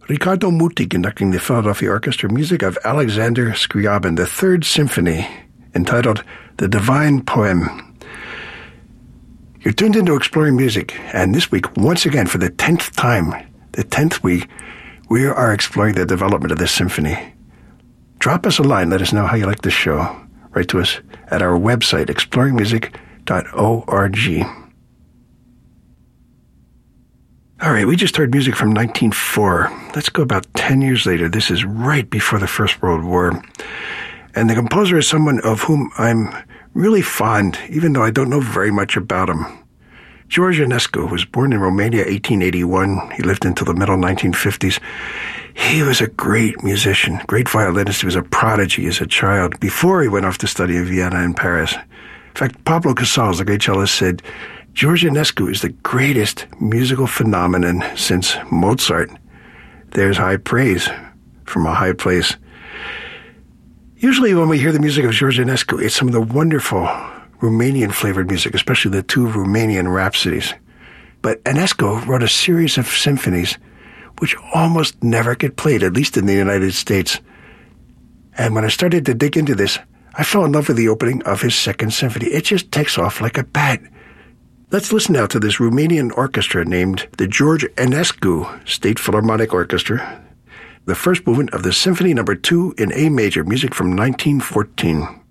Riccardo Muti conducting the Philadelphia Orchestra, music of Alexander Scriabin, the Third Symphony, entitled The Divine Poem. You're tuned into Exploring Music, and this week, once again, for the 10th time, the 10th week, we are exploring the development of this symphony. Drop us a line, let us know how you like this show. Write to us at our website, exploringmusic.org. All right, we just heard music from 1904. Let's go about 10 years later. This is right before the First World War. And the composer is someone of whom I'm really fond, even though I don't know very much about him. George Enescu was born in Romania, 1881. He lived until the middle 1950s. He was a great musician, great violinist. He was a prodigy as a child before he went off to study in Vienna and Paris. In fact, Pablo Casals, the great cellist, said, George Enescu is the greatest musical phenomenon since Mozart. There's high praise from a high place. Usually when we hear the music of George Enescu, it's some of the wonderful Romanian-flavored music, especially the two Romanian Rhapsodies. But Enescu wrote a series of symphonies which almost never get played, at least in the United States. And when I started to dig into this, I fell in love with the opening of his Second Symphony. It just takes off like a bat. Let's listen now to this Romanian orchestra named the George Enescu State Philharmonic Orchestra, the first movement of the Symphony No. 2 in A major, music from 1914.